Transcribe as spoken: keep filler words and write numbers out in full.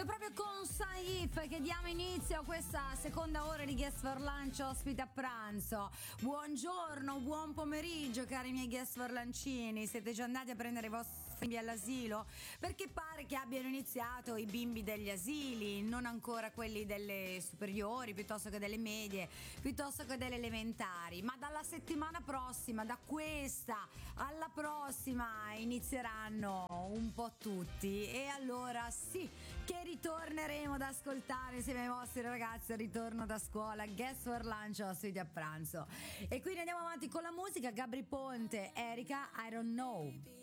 È proprio con Saif che diamo inizio a questa seconda ora di Guest for Lunch ospite a pranzo. Buongiorno, buon pomeriggio cari miei Guest for Luncini. Siete già andati a prendere i vostri bimbi all'asilo? Perché pare che abbiano iniziato i bimbi degli asili, non ancora quelli delle superiori, piuttosto che delle medie, piuttosto che delle elementari. Ma dalla settimana prossima, da questa alla prossima, inizieranno un po' tutti. E allora sì, che ritorneremo ad ascoltare insieme ai vostri ragazzi al ritorno da scuola Guest for Lunch ospiti a pranzo. E quindi andiamo avanti con la musica. Gabry Ponte, Erika, I Don't Know.